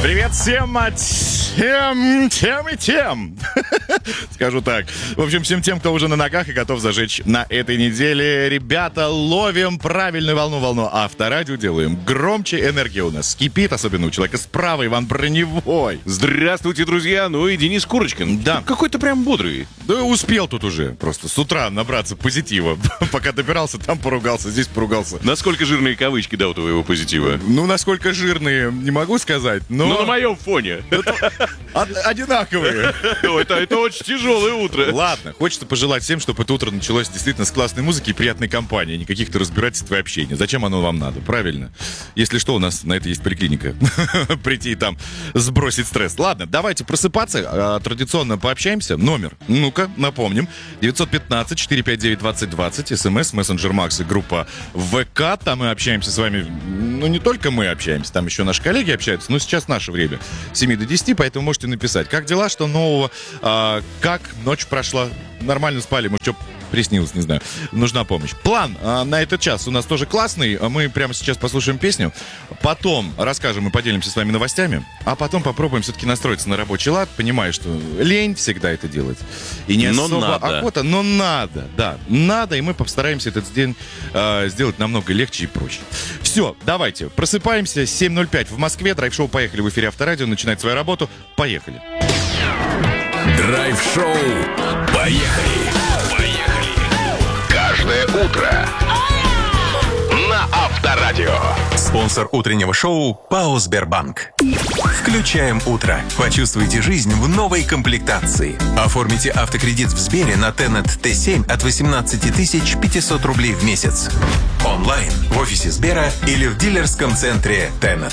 Привет всем тем и тем. Скажу так. В общем, всем тем, кто уже на ногах и готов зажечь на этой неделе. Ребята, ловим правильную волну Авторадио делаем. Громче, энергия у нас кипит, особенно у человека справа, Иван Броневой. Здравствуйте, друзья. Ну и Денис Курочкин. Да. Какой-то прям бодрый. Да успел тут уже просто с утра набраться позитива. Пока добирался, там поругался, здесь поругался. Насколько жирные кавычки, да, у твоего позитива? Ну, насколько жирные, не могу сказать, но... Ну, на моем фоне. Одинаковые. Это очень тяжелое утро. Ладно, хочется пожелать всем, чтобы это утро началось действительно с классной музыки и приятной компании, не каких-то разбирательств и общения. Зачем оно вам надо, правильно? Если что, у нас на это есть поликлиника. Прийти и там сбросить стресс. Ладно, давайте просыпаться. Традиционно пообщаемся. Номер, ну-ка, напомним. 915-459-2020. СМС, мессенджер Макс и группа ВК. Там мы общаемся с вами. Ну, не только мы общаемся, там еще наши коллеги общаются. Но сейчас наше время. С 7 до 10, поэтому можете написать. Как дела, что нового? Как ночь прошла? Нормально спали? Может, что приснилось, не знаю. Нужна помощь. План на этот час у нас тоже классный. Мы прямо сейчас послушаем песню. Потом расскажем и поделимся с вами новостями. А потом попробуем все-таки настроиться на рабочий лад. Понимаю, что лень всегда это делать. И не особо охота. Но надо, да. Надо, и мы постараемся этот день сделать намного легче и проще. Все, давайте. Просыпаемся. 7:05 в Москве. Драйв-шоу «Поехали» в эфире Авторадио. Начинает свою работу. Поехали. Драйв-шоу «Поехали». Каждое утро на Авторадио. Спонсор утреннего шоу ПАО «Сбербанк». Включаем утро. Почувствуйте жизнь в новой комплектации. Оформите автокредит в Сбере на Tenet T7 от 18 500 рублей в месяц. Онлайн, в офисе Сбера или в дилерском центре Tenet.